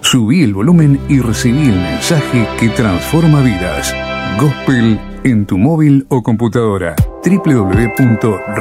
Subí el volumen y recibí el mensaje que transforma vidas. Gospel en tu móvil o computadora. www